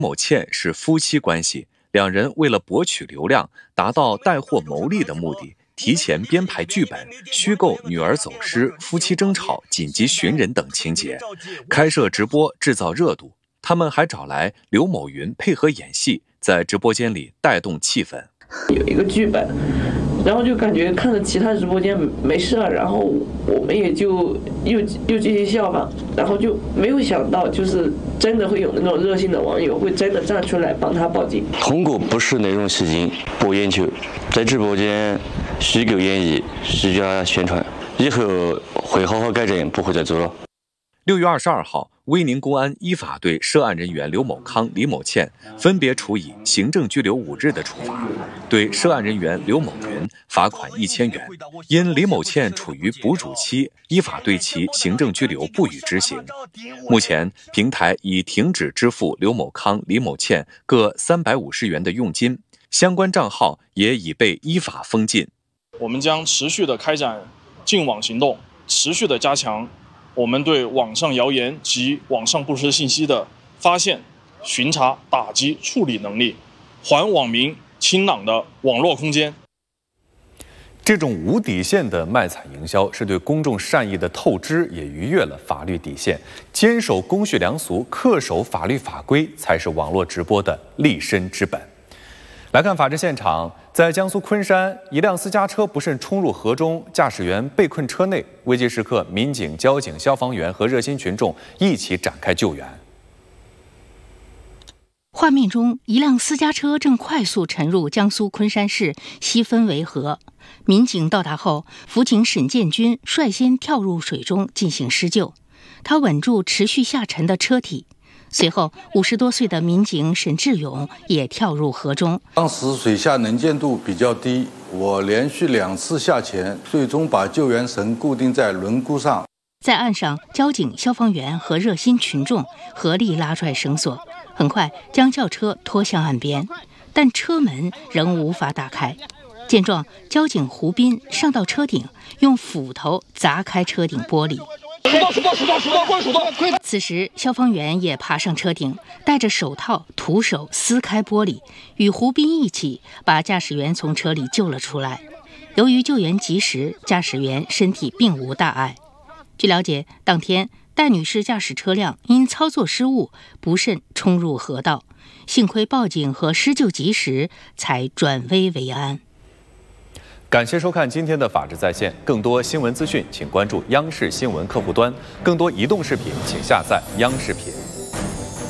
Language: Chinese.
某倩是夫妻关系，两人为了博取流量，达到带货牟利的目的，提前编排剧本，虚构女儿走失、夫妻争吵、紧急寻人等情节，开设直播制造热度。他们还找来刘某云配合演戏，在直播间里带动气氛。 有一个剧本，然后就感觉看着其他直播间没事儿，然后我们也就又继续笑吧，然后就没有想到，就是真的会有那种热心的网友会真的站出来帮他报警。 通过不实内容吸睛、博眼球，在直播间虚构演绎、虚假宣传，以后会好好改正，不会再做了。 6月22号，威宁公安依法对涉案人员刘某康、李某倩分别处以行政拘留5日的处罚，对涉案人员刘某云罚款1000元。因李某倩处于哺乳期，依法对其行政拘留不予执行。目前，平台已停止支付刘某康、李某倩各350元的佣金，相关账号也已被依法封禁。 我们将持续的开展净网行动，持续的加强我们对网上谣言及网上不实信息的发现、巡查、打击、处理能力，还网民清朗的网络空间。 这种无底线的卖惨营销是对公众善意的透支，也逾越了法律底线。坚守公序良俗，恪守法律法规，才是网络直播的立身之本。来看法治现场，在江苏昆山，一辆私家车不慎冲入河中，驾驶员被困车内。危急时刻，民警、交警、消防员和热心群众一起展开救援。 画面中，一辆私家车正快速沉入江苏昆山市西分围河。民警到达后，辅警沈建军率先跳入水中进行施救，他稳住持续下沉的车体。随后，50多岁的民警沈志勇也跳入河中。 当时水下能见度比较低，我连续2次下潜，最终把救援绳固定在轮毂上。 在岸上，交警、消防员和热心群众合力拉拽绳索，很快将轿车拖向岸边，但车门仍无法打开。见状，交警胡斌上到车顶，用斧头砸开车顶玻璃。此时，消防员也爬上车顶，戴着手套，徒手撕开玻璃，与胡斌一起把驾驶员从车里救了出来。由于救援及时，驾驶员身体并无大碍。据了解，当天戴女士驾驶车辆因操作失误，不慎冲入河道，幸亏报警和施救及时，才转危为安。 感谢收看今天的法治在线，更多新闻资讯请关注央视新闻客户端，更多移动视频请下载央视频。